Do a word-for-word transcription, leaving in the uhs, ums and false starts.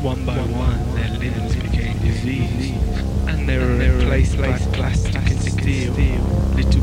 One by one, their limbs became diseased, and they were replaced by plastic and steel. Little